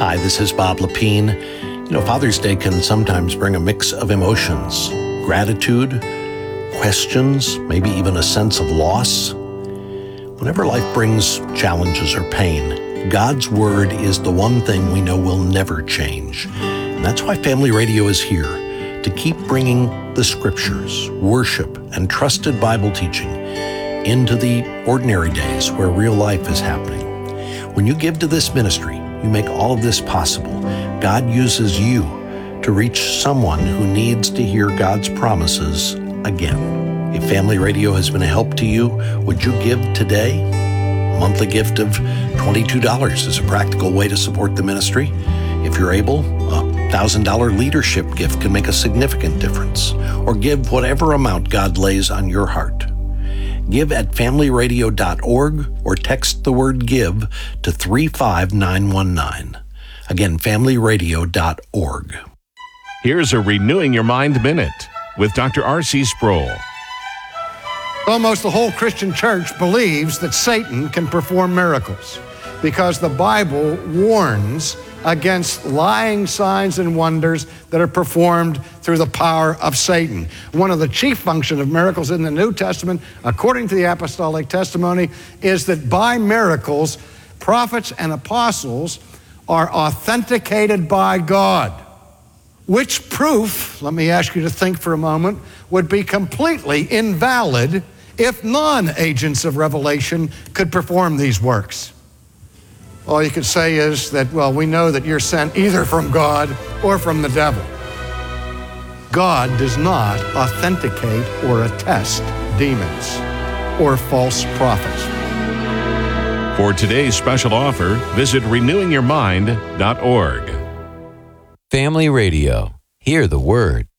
Hi, this is Bob Lepine. Father's Day can sometimes bring a mix of emotions, gratitude, questions, maybe even a sense of loss. Whenever life brings challenges or pain, God's Word is the one thing we know will never change. And that's why Family Radio is here, to keep bringing the Scriptures, worship, and trusted Bible teaching into the ordinary days where real life is happening. When you give to this ministry, you make all of this possible. God uses you to reach someone who needs to hear God's promises again. If Family Radio has been a help to you, would you give today? A monthly gift of $22 is a practical way to support the ministry. If you're able, a $1,000 leadership gift can make a significant difference. Or give whatever amount God lays on your heart. Give at familyradio.org or text the word GIVE to 35919. Again, familyradio.org. Here's a Renewing Your Mind Minute with Dr. R.C. Sproul. Almost the whole Christian church believes that Satan can perform miracles because the Bible warns against lying signs and wonders that are performed through the power of Satan. One of the chief functions of miracles in the New Testament, according to the apostolic testimony, is that by miracles, prophets and apostles are authenticated by God. Which proof, let me ask you to think for a moment, would be completely invalid if non-agents of revelation could perform these works. All you could say is that, well, we know that you're sent either from God or from the devil. God does not authenticate or attest demons or false prophets. For today's special offer, visit renewingyourmind.org. Family Radio. Hear the Word.